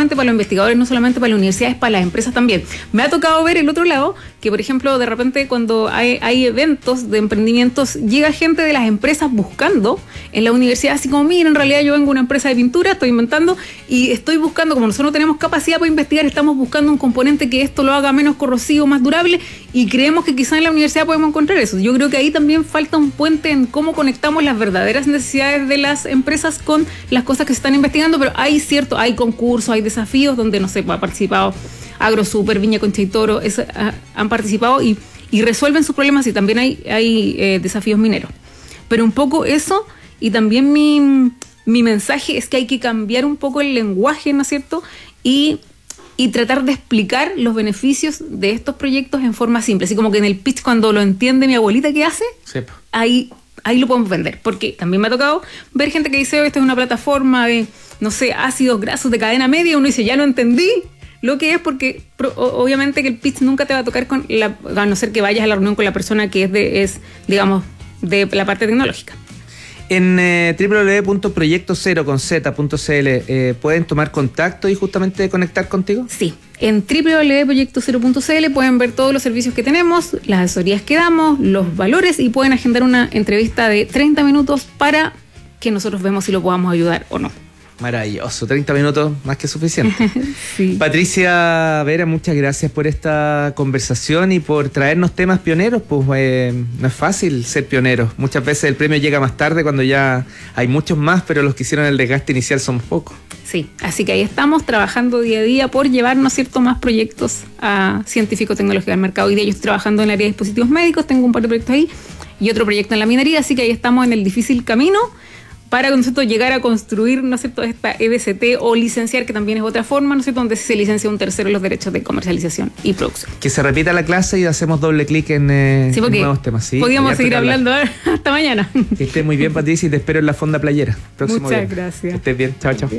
solamente para los investigadores, no solamente para las universidades, para las empresas también. Me ha tocado ver el otro lado, que por ejemplo, de repente cuando hay eventos de emprendimientos, llega gente de las empresas buscando en la universidad, así como, mira, en realidad yo vengo de una empresa de pintura, estoy inventando y estoy buscando, como nosotros no tenemos capacidad para investigar, estamos buscando un componente que esto lo haga menos corrosivo, más durable, y creemos que quizás en la universidad podemos encontrar eso. Yo creo que ahí también falta un puente en cómo conectamos las verdaderas necesidades de las empresas con las cosas que se están investigando, pero hay concursos, hay desafíos donde, no sé, ha participado AgroSuper, Viña Concha y Toro, han participado y resuelven sus problemas, y también hay desafíos mineros. Pero un poco eso, y también mi mensaje es que hay que cambiar un poco el lenguaje, ¿no es cierto? Y tratar de explicar los beneficios de estos proyectos en forma simple. Así como que en el pitch, cuando lo entiende mi abuelita que hace, sí, ahí lo podemos vender. Porque también me ha tocado ver gente que dice, esta es una plataforma de, no sé, ácidos grasos de cadena media, y uno dice, ya no entendí lo que es, porque obviamente que el pitch nunca te va a tocar a no ser que vayas a la reunión con la persona que es digamos, de la parte tecnológica. En www.proyectocero.cl pueden tomar contacto y justamente conectar contigo. Sí, en www.proyectocero.cl pueden ver todos los servicios que tenemos, las asesorías que damos, los valores, y pueden agendar una entrevista de 30 minutos para que nosotros vemos si lo podamos ayudar o no. Maravilloso, 30 minutos más que suficiente. Sí. Patricia Vera, muchas gracias por esta conversación y por traernos temas pioneros. Pues no es fácil ser pioneros. Muchas veces el premio llega más tarde, cuando ya hay muchos más, pero los que hicieron el desgaste inicial son pocos. Sí, así que ahí estamos trabajando día a día por llevarnos más proyectos a científico-tecnológico al mercado. Hoy día yo estoy trabajando en el área de dispositivos médicos, tengo un par de proyectos ahí y otro proyecto en la minería, así que ahí estamos en el difícil camino para, ¿no es cierto?, llegar a construir, ¿no es cierto?, esta EBCT, o licenciar, que también es otra forma, ¿no es cierto?, donde se licencia un tercero los derechos de comercialización y producción. Que se repita la clase y hacemos doble clic en nuevos temas. Sí, podíamos seguir hablando hasta mañana. Que estés muy bien, Patricia, y te espero en la Fonda Playera. Muchas gracias. Que estés bien. Chao, chao.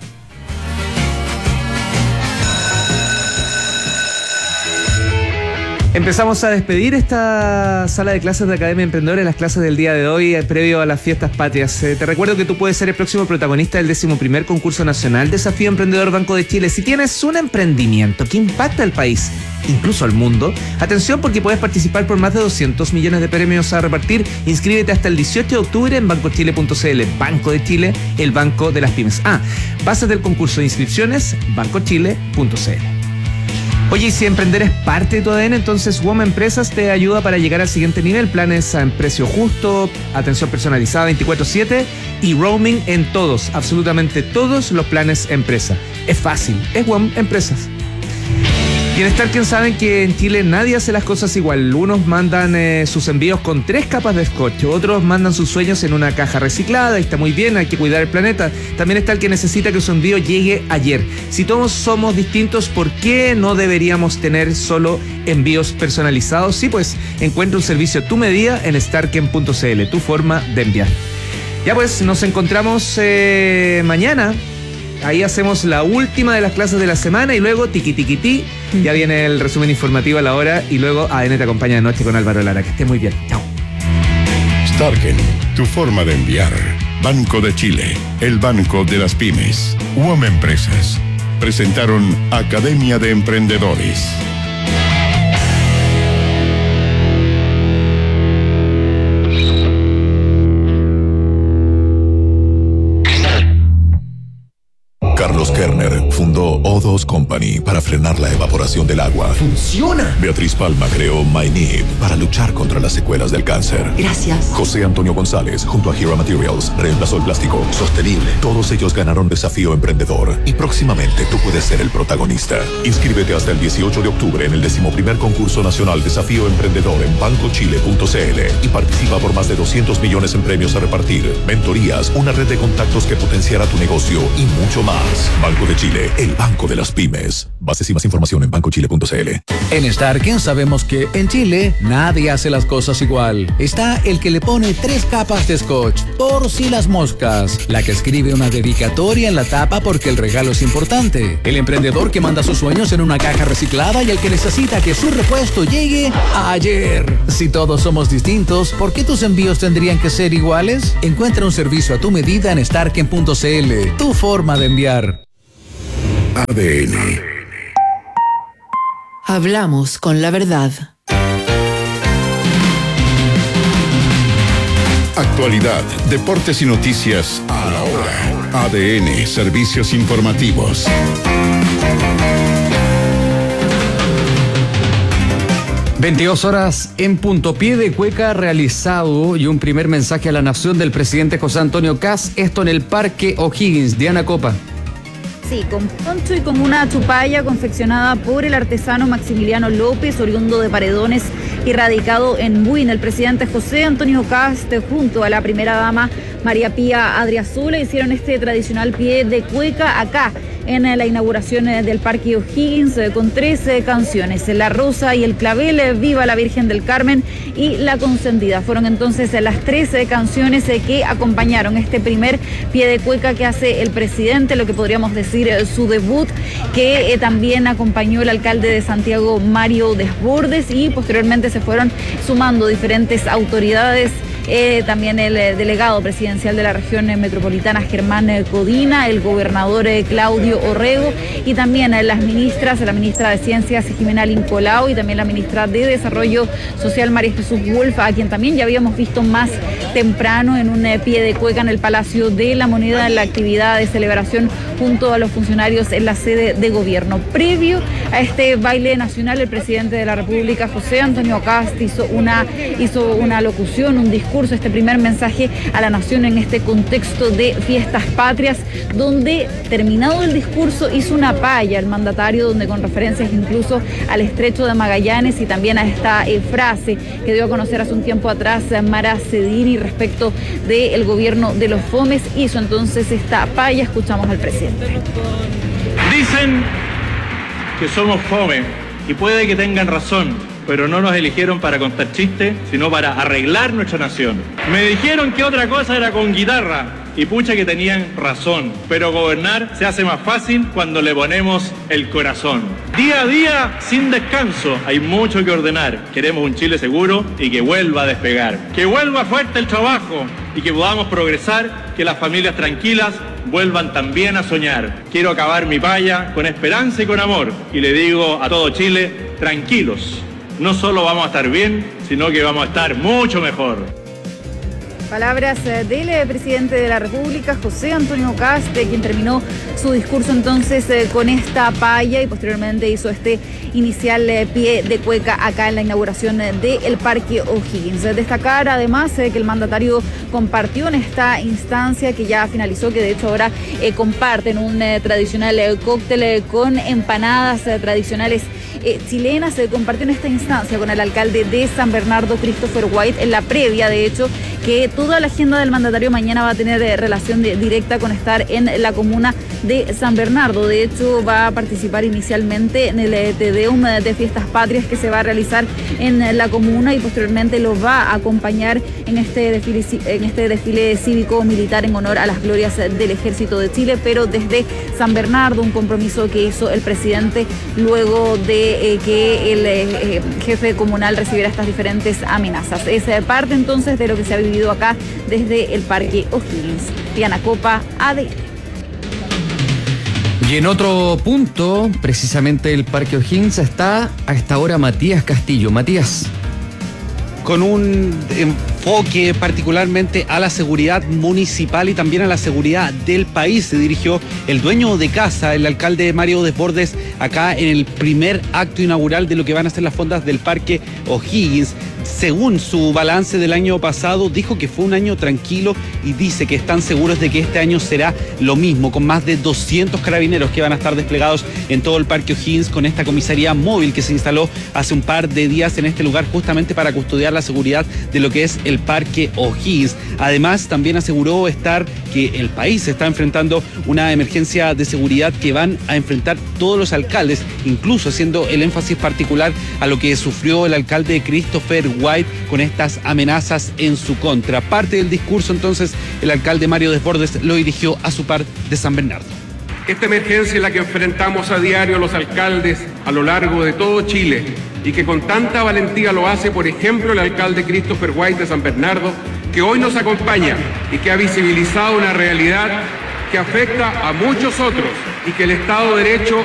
Empezamos a despedir esta sala de clases de Academia Emprendedora en las clases del día de hoy, previo a las fiestas patrias. Te recuerdo que tú puedes ser el próximo protagonista del 11º concurso nacional Desafío Emprendedor Banco de Chile. Si tienes un emprendimiento que impacta al país, incluso al mundo, atención, porque puedes participar por más de 200 millones de premios a repartir. Inscríbete hasta el 18 de octubre en bancochile.cl. Banco de Chile, el banco de las pymes. Bases del concurso de inscripciones, bancochile.cl. Oye, y si emprender es parte de tu ADN, entonces WOM Empresas te ayuda para llegar al siguiente nivel. Planes en precio justo, atención personalizada 24/7 y roaming en todos, absolutamente todos los planes empresa. Es fácil, es WOM Empresas. Bienestar, quien saben que en Chile nadie hace las cosas igual. Unos mandan sus envíos con 3 capas de scotch, otros mandan sus sueños en una caja reciclada, y está muy bien, hay que cuidar el planeta. También está el que necesita que su envío llegue ayer. Si todos somos distintos, ¿por qué no deberíamos tener solo envíos personalizados? Sí, pues encuentra un servicio a tu medida en starken.cl, tu forma de enviar. Ya pues, nos encontramos mañana. Ahí hacemos la última de las clases de la semana y luego tiqui. Ya viene el resumen informativo a la hora y luego ADN te acompaña de noche con Álvaro Lara. Que esté muy bien. Chao. Starken, tu forma de enviar. Banco de Chile, el banco de las pymes. WOM Empresas presentaron Academia de Emprendedores. Carlos Kerner fundó O2 Company para frenar la evaporación del agua. ¡Funciona! Beatriz Palma creó MyNeed para luchar contra las secuelas del cáncer. Gracias. José Antonio González, junto a Hero Materials, reemplazó el plástico. Sostenible. Todos ellos ganaron Desafío Emprendedor y próximamente tú puedes ser el protagonista. Inscríbete hasta el 18 de octubre en el 11º concurso nacional Desafío Emprendedor en bancochile.cl y participa por más de 200 millones en premios a repartir, mentorías, una red de contactos que potenciará tu negocio y mucho más. Banco de Chile, el banco de las pymes. Bases y más información en bancochile.cl. En Starken sabemos que en Chile nadie hace las cosas igual. Está el que le pone 3 capas de scotch por si las moscas, la que escribe una dedicatoria en la tapa porque el regalo es importante, el emprendedor que manda sus sueños en una caja reciclada y el que necesita que su repuesto llegue ayer. Si todos somos distintos, ¿por qué tus envíos tendrían que ser iguales? Encuentra un servicio a tu medida en starken.cl, tu forma de enviar. ADN. Hablamos con la verdad. Actualidad, deportes y noticias a la hora. ADN, servicios informativos. (22:00 en punto). Pie de cueca realizado y un primer mensaje a la nación del presidente José Antonio Kast, esto en el Parque O'Higgins. Diana Copa. Sí, con poncho y con una chupalla confeccionada por el artesano Maximiliano López, oriundo de Paredones y radicado en Buin. El presidente José Antonio Kast, junto a la primera dama María Pía Adriazola, hicieron este tradicional pie de cueca acá en la inauguración del Parque O'Higgins con 3 canciones: La Rosa y el Clavel, Viva la Virgen del Carmen y La Consentida. Fueron entonces las 3 canciones que acompañaron este primer pie de cueca que hace el presidente, lo que podríamos decir su debut, que también acompañó el alcalde de Santiago, Mario Desbordes, y posteriormente se fueron sumando diferentes autoridades. También el delegado presidencial de la región metropolitana, Germán Codina, el gobernador Claudio Orrego, y también las ministras, la ministra de Ciencias, Jimena Lincolao, y también la ministra de Desarrollo Social, María Jesús Wolf, a quien también ya habíamos visto más temprano en un pie de cueca en el Palacio de la Moneda, en la actividad de celebración junto a los funcionarios en la sede de gobierno. Previo a este baile nacional, el presidente de la República, José Antonio Kast, hizo una locución, un discurso, este primer mensaje a la nación en este contexto de fiestas patrias, donde, terminado el discurso, hizo una palla el mandatario, donde con referencias incluso al Estrecho de Magallanes y también a esta frase que dio a conocer hace un tiempo atrás Mara Cedini respecto del gobierno de los fomes, hizo entonces esta palla. Escuchamos al presidente. Dicen que somos fome y puede que tengan razón, pero no nos eligieron para contar chistes, sino para arreglar nuestra nación. Me dijeron que otra cosa era con guitarra, y pucha que tenían razón, pero gobernar se hace más fácil cuando le ponemos el corazón. Día a día, sin descanso, hay mucho que ordenar. Queremos un Chile seguro y que vuelva a despegar. Que vuelva fuerte el trabajo y que podamos progresar, que las familias tranquilas vuelvan también a soñar. Quiero acabar mi palla con esperanza y con amor, y le digo a todo Chile, tranquilos. No solo vamos a estar bien, sino que vamos a estar mucho mejor. Palabras del presidente de la República, José Antonio Kast, quien terminó su discurso entonces con esta palla y posteriormente hizo este inicial pie de cueca acá en la inauguración del Parque O'Higgins. Destacar además que el mandatario compartió en esta instancia, que ya finalizó, que de hecho ahora comparten un tradicional cóctel con empanadas tradicionales chilenas. Se compartió en esta instancia con el alcalde de San Bernardo, Christopher White, en la previa, de hecho, que toda la agenda del mandatario mañana va a tener relación directa con estar en la comuna de San Bernardo. De hecho, va a participar inicialmente en el Te Deum de Fiestas Patrias que se va a realizar en la comuna, y posteriormente lo va a acompañar en este desfile cívico-militar en honor a las glorias del Ejército de Chile, pero desde San Bernardo, un compromiso que hizo el presidente luego de que el jefe comunal recibiera estas diferentes amenazas. Es parte entonces de lo que se ha vivido acá desde el Parque O'Higgins. Diana Copa, ADN. Y en otro punto, precisamente el Parque O'Higgins, está a esta hora Matías Castillo. Matías. Con un enfoque particularmente a la seguridad municipal y también a la seguridad del país, se dirigió el dueño de casa, el alcalde Mario Desbordes, acá en el primer acto inaugural de lo que van a ser las fondas del Parque O'Higgins. Según su balance del año pasado, dijo que fue un año tranquilo y dice que están seguros de que este año será lo mismo, con más de 200 carabineros que van a estar desplegados en todo el Parque O'Higgins, con esta comisaría móvil que se instaló hace un par de días en este lugar justamente para custodiar la seguridad de lo que es el Parque O'Higgins. Además, también aseguró que el país está enfrentando una emergencia de seguridad que van a enfrentar todos los alcaldes, incluso haciendo el énfasis particular a lo que sufrió el alcalde Christopher White con estas amenazas en su contra. Parte del discurso entonces el alcalde Mario Desbordes lo dirigió a su par de San Bernardo. Esta emergencia es la que enfrentamos a diario los alcaldes a lo largo de todo Chile, y que con tanta valentía lo hace, por ejemplo, el alcalde Christopher White de San Bernardo, que hoy nos acompaña y que ha visibilizado una realidad que afecta a muchos otros, y que el Estado de Derecho